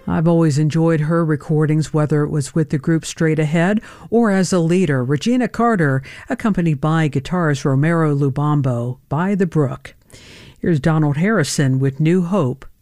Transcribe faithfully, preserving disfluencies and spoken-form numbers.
I've always enjoyed her recordings, whether it was with the group Straight Ahead or as a leader, Regina Carter, accompanied by guitarist Romero Lubambo, By the Brook. Here's Donald Harrison with New Hope